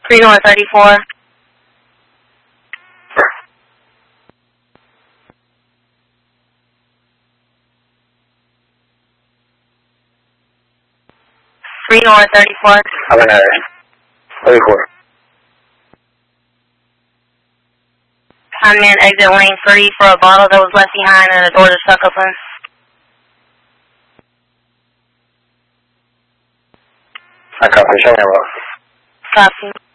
3 North 34. North 34. I'm in 34. Conman exit lane 3 for a bottle that was left behind and a door to suck open. I copy. Show me a road. Copy.